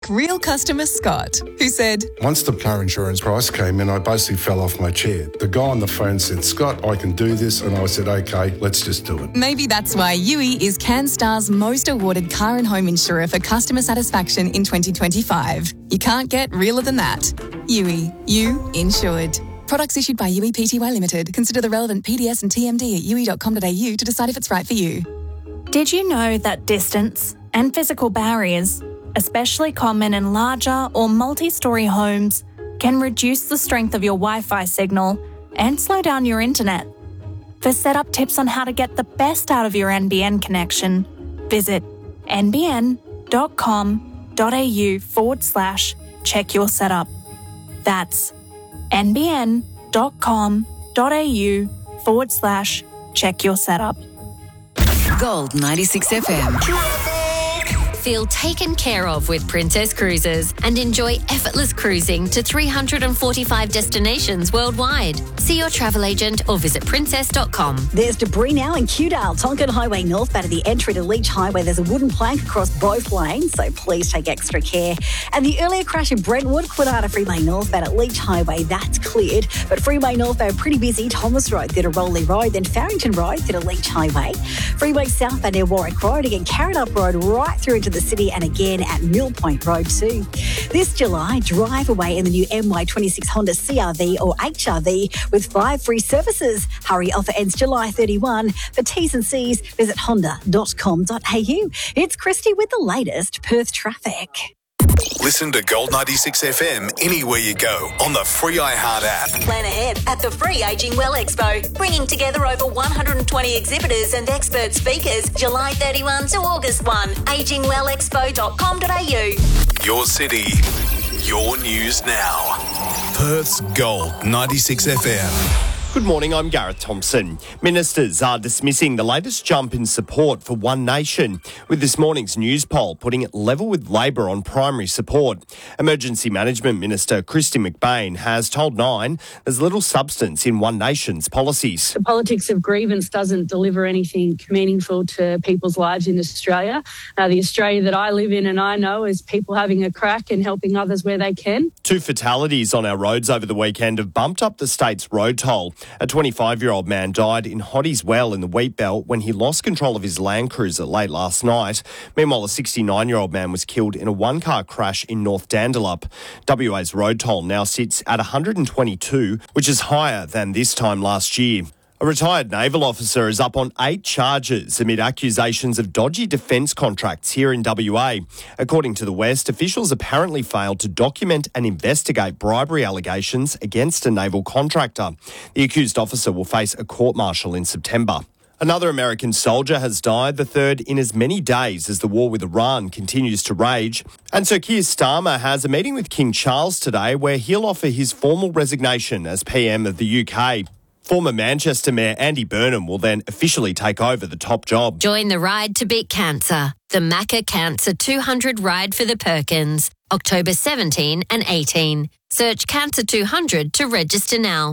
like real customer Scott, who said, Once the car insurance price came in, I basically fell off my chair. The guy on the phone said, Scott, I can do this. And I said, OK, let's just do it. maybe that's why UE is CanStar's most awarded car and home insurer for customer satisfaction in 2025. You can't get realer than that. UE, you insured. Products issued by UE Pty Limited. Consider the relevant PDS and TMD at ue.com.au to decide if it's right for you. Did you know that distance and physical barriers, especially common in larger or multi-storey homes, can reduce the strength of your Wi-Fi signal and slow down your internet? For setup tips on how to get the best out of your NBN connection, visit nbn.com.au/check your setup. That's nbn.com.au/check your setup. Gold 96 FM. Feel taken care of with Princess Cruises and enjoy effortless cruising to 345 destinations worldwide. See your travel agent or visit princess.com. There's debris now in Kewdale, Tonkin Highway northbound at the entry to Leach Highway. There's a wooden plank across both lanes, so please take extra care. And the earlier crash in Brentwood, Quinata Freeway northbound at Leach Highway, that's cleared. But Freeway northbound pretty busy. Thomas Road through to Rowley Road, then Farrington Road through to Leach Highway. Freeway southbound near Warwick Road, again Carrinup Road right through into the city, and again at Mill Point Road too. This July, drive away in the new MY26 Honda CR-V or HRV with 5 free services. Hurry, offer ends July 31. For T's and C's, visit honda.com.au. It's Christy with the latest Perth traffic. Listen to Gold 96 FM anywhere you go on the free iHeart app. Plan ahead at the free Ageing Well Expo, bringing together over 120 exhibitors and expert speakers, July 31 to August 1. AgeingWellExpo.com.au. Your city, your news now. Perth's Gold 96 FM. Good morning, I'm Gareth Thompson. Ministers are dismissing the latest jump in support for One Nation, with this morning's news poll putting it level with Labor on primary support. Emergency Management Minister Kristy McBain has told Nine there's little substance in One Nation's policies. The politics of grievance doesn't deliver anything meaningful to people's lives in Australia. The Australia that I live in and I know is people having a crack and helping others where they can. 2 fatalities on our roads over the weekend have bumped up the state's road toll. A 25-year-old man died in Hoddies Well in the Wheat Belt when he lost control of his Land Cruiser late last night. Meanwhile, a 69-year-old man was killed in a one-car crash in North Dandalup. WA's road toll now sits at 122, which is higher than this time last year. A retired naval officer is up on 8 charges amid accusations of dodgy defence contracts here in WA. According to the West, officials apparently failed to document and investigate bribery allegations against a naval contractor. The accused officer will face a court-martial in September. Another American soldier has died, the third in as many days as the war with Iran continues to rage. And Sir Keir Starmer has a meeting with King Charles today where he'll offer his formal resignation as PM of the UK. Former Manchester Mayor Andy Burnham will then officially take over the top job. Join the ride to beat cancer. The Macca Cancer 200 Ride for the Perkins, October 17 and 18. Search Cancer 200 to register now.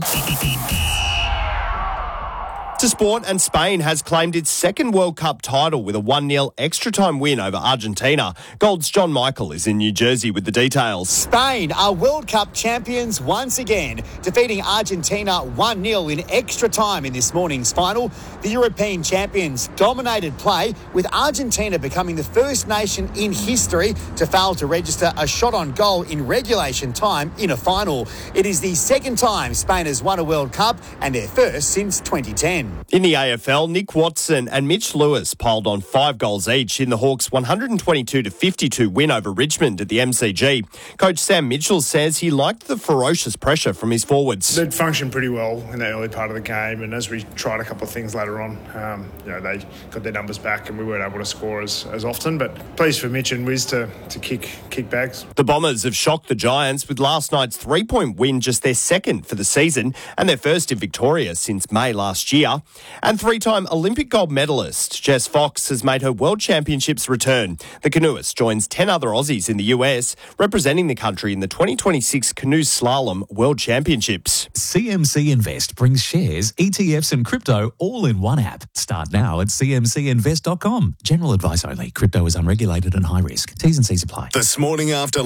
To sport, and Spain has claimed its second World Cup title with a 1-0 extra-time win over Argentina. Gold's John Michael is in New Jersey with the details. Spain are World Cup champions once again, defeating Argentina 1-0 in extra time in this morning's final. The European champions dominated play, with Argentina becoming the first nation in history to fail to register a shot on goal in regulation time in a final. It is the second time Spain has won a World Cup and their first since 2010. In the AFL, Nick Watson and Mitch Lewis piled on 5 goals each in the Hawks' 122-52 win over Richmond at the MCG. Coach Sam Mitchell says he liked the ferocious pressure from his forwards. It functioned pretty well in the early part of the game, and as we tried a couple of things later on, they got their numbers back and we weren't able to score as often. But pleased for Mitch and Wiz to kick bags. The Bombers have shocked the Giants with last night's 3-point win, just their second for the season and their first in Victoria since May last year. And 3-time Olympic gold medalist Jess Fox has made her World Championships return. The canoeist joins 10 other Aussies in the US, representing the country in the 2026 Canoe Slalom World Championships. CMC Invest brings shares, ETFs and crypto all in one app. Start now at cmcinvest.com. General advice only. Crypto is unregulated and high risk. T's and C's apply. This morning after